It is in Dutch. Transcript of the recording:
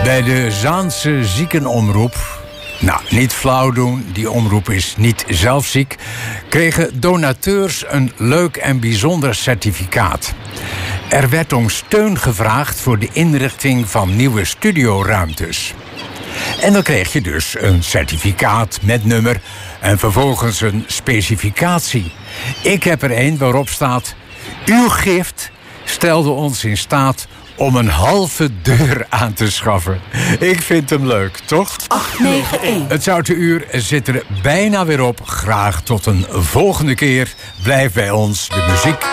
Bij de Zaanse Ziekenomroep, nou, niet flauw doen, die omroep is niet zelf ziek, kregen donateurs een leuk en bijzonder certificaat. Er werd om steun gevraagd voor de inrichting van nieuwe studioruimtes. En dan kreeg je dus een certificaat met nummer en vervolgens een specificatie. Ik heb er een waarop staat: uw gift stelde ons in staat om een halve deur aan te schaffen. Ik vind hem leuk, toch? 891. Het Zoutenuur zit er bijna weer op. Graag tot een volgende keer. Blijf bij ons. De muziek